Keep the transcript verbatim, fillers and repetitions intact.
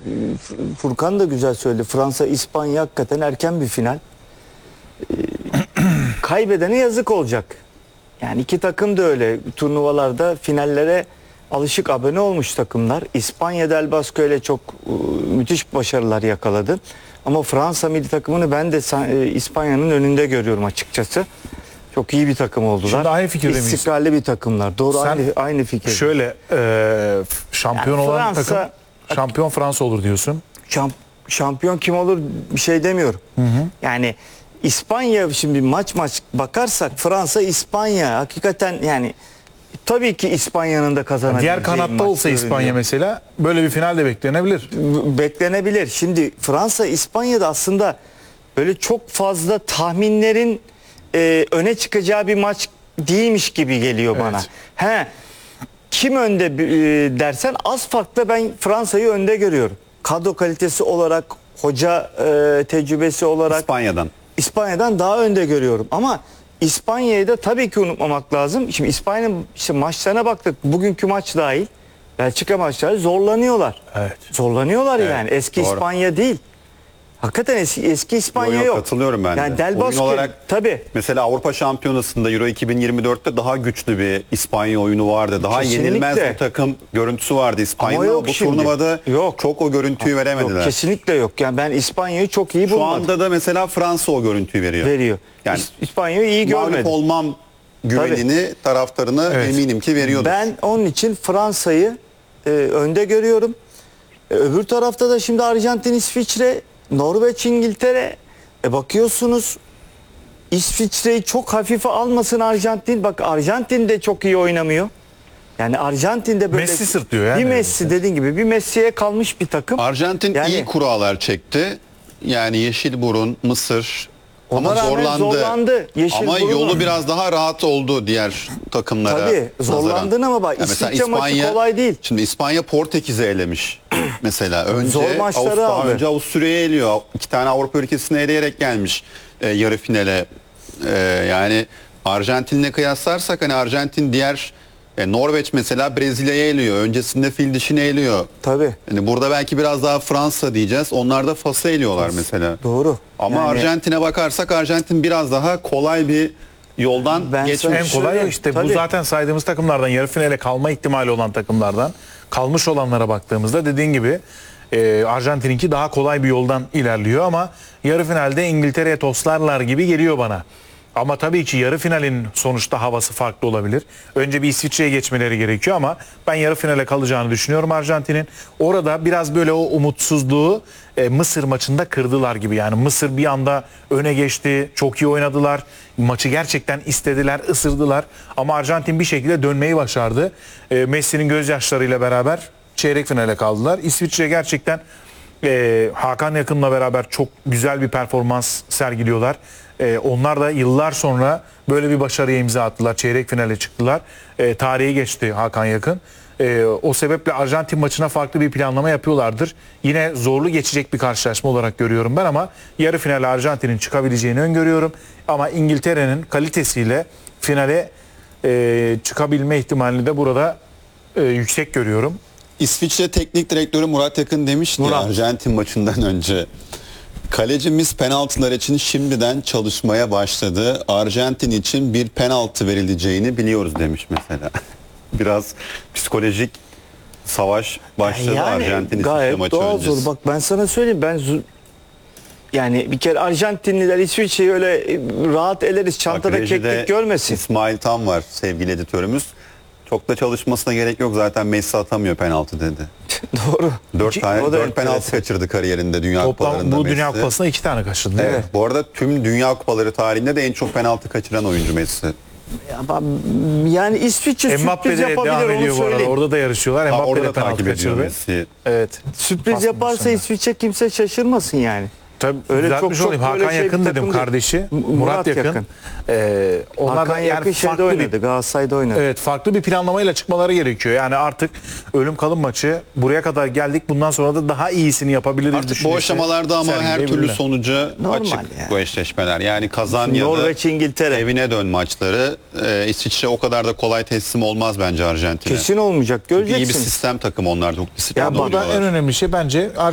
Furkan da güzel söyledi. Fransa İspanya hakikaten erken bir final. Ee, kaybedene yazık olacak. Yani iki takım da öyle turnuvalarda finallere alışık, abone olmuş takımlar. İspanya Del Bosque ile çok e, müthiş başarılar yakaladı. Ama Fransa milli takımını ben de e, İspanya'nın önünde görüyorum açıkçası. Çok iyi bir takım oldular. Şimdi aynı fikirde miyiz? İstikrarlı bir takımlar. Doğru, Sen aynı aynı fikir. Şöyle e, şampiyon Yani olan Fransa- takım şampiyon Fransa olur diyorsun. Şamp- şampiyon kim olur bir şey demiyorum. Yani İspanya, şimdi maç maç bakarsak Fransa İspanya hakikaten, yani tabii ki İspanya'nın da kazanabileceği Diğer kanatta maç olsa görünüyor. İspanya mesela böyle bir final de beklenebilir. Beklenebilir. Şimdi Fransa İspanya'da aslında böyle çok fazla tahminlerin e, öne çıkacağı bir maç değilmiş gibi geliyor bana. Evet. He. Kim önde e, dersen az farklı ben Fransa'yı önde görüyorum. Kadro kalitesi olarak, hoca e, tecrübesi olarak İspanya'dan. İspanya'dan daha önde görüyorum. Ama İspanya'yı da tabii ki unutmamak lazım. Şimdi İspanya'nın işte maçlarına baktık. Bugünkü maç dahil. Belçika maçları zorlanıyorlar. Evet. Zorlanıyorlar Evet, yani. Eski doğru. İspanya değil. Hakikaten eski, eski İspanya Yo, yo, yok. katılıyorum ben de. Yani Del Oyun Bosque olarak tabii. mesela Avrupa Şampiyonası'nda Euro iki bin yirmi dörtte daha güçlü bir İspanya oyunu vardı. Daha Kesinlikle. yenilmez bir takım görüntüsü vardı İspanya'da. Ama Ama yok bu şimdi. turnuvada Yok. çok o görüntüyü veremediler. Yok, kesinlikle yok. Yani ben İspanya'yı çok iyi Şu bulmadım. anda da mesela Fransa o görüntüyü veriyor. Veriyor. Yani İs- İspanya'yı iyi mağlup görmedim. olmam güvenini taraftarına Evet. eminim ki veriyordur. Ben onun için Fransa'yı e, önde görüyorum. E, öbür tarafta da şimdi Arjantin, İsviçre, Norveç, İngiltere. E, bakıyorsunuz İsviçre'yi çok hafife almasın Arjantin. Bak Arjantin de çok iyi oynamıyor. Yani Arjantin'de böyle Messi sırtlıyor yani. bir Messi, dediğin gibi bir Messi'ye kalmış bir takım. Arjantin Yani- iyi kurallar çekti. Yani Yeşilburun, Mısır Ona ama rağmen zorlandı. zorlandı. Yeşilburun- Ama yolu biraz daha rahat oldu diğer takımlara. Tabii, zorlandın nazaran. ama bak, Ya mesela İsviçre maçı kolay değil. Şimdi İspanya Portekiz'i elemiş. Mesela önce Zor maçları Avusturya, aldı. önce Avusturya'yı eliyor. İki tane Avrupa ülkesini eleyerek gelmiş e, yarı finale. E, yani Arjantin'le kıyaslarsak hani Arjantin diğer e, Norveç mesela Brezilya'yı eliyor. Öncesinde fil dişini eliyor. Tabii. Yani burada belki biraz daha Fransa diyeceğiz. Onlar da Fas'ı eliyorlar mesela. Doğru. Ama Yani- Arjantin'e bakarsak Arjantin biraz daha kolay bir yoldan Ben geçmiş. sana En kolay o Şöyle, işte. Bu tabii. zaten saydığımız takımlardan, yarı finale kalma ihtimali olan takımlardan, kalmış olanlara baktığımızda dediğin gibi e, Arjantin'inki daha kolay bir yoldan ilerliyor ama yarı finalde İngiltere'ye toslarlar gibi geliyor bana. Ama tabii ki yarı finalin sonuçta havası farklı olabilir. Önce bir İsviçre'ye geçmeleri gerekiyor ama ben yarı finale kalacağını düşünüyorum Arjantin'in. Orada biraz böyle o umutsuzluğu e, Mısır maçında kırdılar gibi. Yani Mısır bir anda öne geçti, çok iyi oynadılar. Maçı gerçekten istediler, ısırdılar. Ama Arjantin bir şekilde dönmeyi başardı. E, Messi'nin gözyaşlarıyla beraber çeyrek finale kaldılar. İsviçre gerçekten e, Hakan Yakın'la beraber çok güzel bir performans sergiliyorlar. E, onlar da yıllar sonra böyle bir başarıya imza attılar. Çeyrek finale çıktılar. E, tarihe geçti Hakan Yakın. E, o sebeple Arjantin maçına farklı bir planlama yapıyorlardır. Yine zorlu geçecek bir karşılaşma olarak görüyorum ben ama yarı finale Arjantin'in çıkabileceğini öngörüyorum. Ama İngiltere'nin kalitesiyle finale e, çıkabilme ihtimalini de burada e, yüksek görüyorum. İsviçre Teknik Direktörü Murat Yakın demişti Murat. Arjantin maçından önce. Kalecimiz penaltılar için şimdiden çalışmaya başladı. Arjantin için bir penaltı verileceğini biliyoruz demiş mesela. Biraz psikolojik savaş başladı Arjantin İsviçre gayet maçı doğal öncesi. zor. Bak ben sana söyleyeyim, ben zu- yani bir kere Arjantinliler İsviçre'yi öyle e, rahat eleriz, Bak, çantada rejide keklik görmesin. İsmail Tam var sevgili editörümüz. Çok da çalışmasına gerek yok, zaten Messi atamıyor penaltı dedi. Doğru. Dört İki- tane o da dört penaltı enteresan. kaçırdı kariyerinde Dünya Toplam Kupalarında bu Dünya Messi. Kupası'na iki tane kaçırdı. değil mi? Evet. Bu arada tüm Dünya Kupaları tarihinde de en çok penaltı kaçıran oyuncu Messi. Ya ben- yani İsviçre Mbappe sürpriz de yapabilir, devam onu ediyor bu arada. söyleyeyim. Orada da yarışıyorlar. Ha, Mbappe orada de da penaltı takip ediyor kaçırdı. Messi. Evet. Sürpriz Pas yaparsa konusunda. İsviçre kimse şaşırmasın yani. Tabii Öyle öyle çok- çok, çok olayım. böyle Hakan şey bir Yakın dedim takım değil. kardeşi. M- Murat, Murat Yakın. Yakın. Ee, onlar Hakan da Yakın yani şeyde farklı oynadı, bir, Galatasaray'da oynadı. evet, farklı bir planlamayla çıkmaları gerekiyor. Yani artık ölüm kalım maçı buraya kadar geldik. Bundan sonra da daha iyisini yapabiliriz. Artık bu düşüncesi aşamalarda ama her türlü sergileyebilirler. sonuca Normal açık ya. bu eşleşmeler. Yani kazan ya da Norveç, İngiltere. evine dön maçları. Ee, İsviçre o kadar da kolay teslim olmaz bence Arjantin'e. Kesin olmayacak, Çünkü iyi bir göreceksiniz. sistem takım onlar. Çok disiplinli Ya burada Burada oynuyorlar. en önemli şey bence